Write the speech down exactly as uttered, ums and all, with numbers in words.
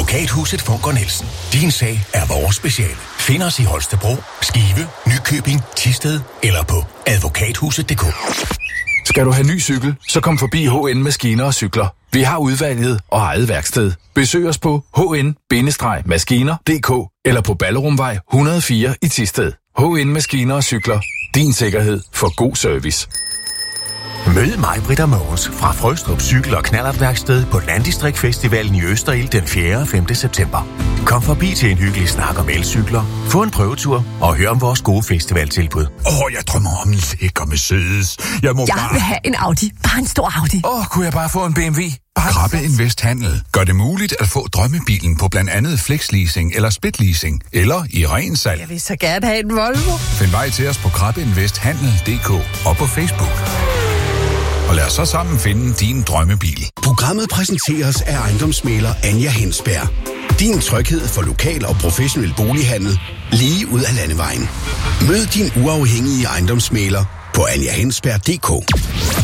Advokathuset Funker Nielsen. Din sag er vores speciale. Find os i Holstebro, Skive, Nykøbing, Thisted eller på advokathuset punktum d k. Skal du have ny cykel, så kom forbi H N Maskiner og Cykler. Vi har udvalget og eget værksted. Besøg os på h n maskiner punktum d k eller på Ballerumvej et hundrede og fire i Thisted. H N Maskiner og Cykler. Din sikkerhed for god service. Mød mig, Britta Mogens, fra Frøstrup Cykel- og Knallertværksted på Landdistriktfestivalen i Østerild den fjerde og femte september. Kom forbi til en hyggelig snak om elcykler, få en prøvetur og hør om vores gode festivaltilbud. Åh, oh, jeg drømmer om en lækker Mercedes. Jeg må Jeg bare... vil have en Audi. Bare en stor Audi. Åh, oh, kunne jeg bare få en B M W? Bare... Krabbe Invest Handel gør det muligt at få drømmebilen på blandt andet flexleasing eller splitleasing eller i ren salg. Jeg vil så gerne have en Volvo. Find vej til os på krabbe invest handel punktum d k og på Facebook. Og lad os så sammen finde din drømmebil. Programmet præsenteres af ejendomsmægler Anja Hensberg. Din tryghed for lokal og professionel bolighandel lige ud af landevejen. Mød din uafhængige ejendomsmægler på anja hensberg punktum d k.